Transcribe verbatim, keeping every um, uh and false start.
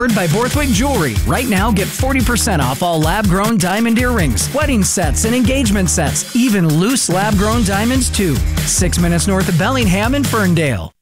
By Borthwick Jewelry. Right now, get forty percent off all lab-grown diamond earrings, wedding sets, and engagement sets. Even loose lab-grown diamonds, too. Six minutes north of Bellingham in Ferndale.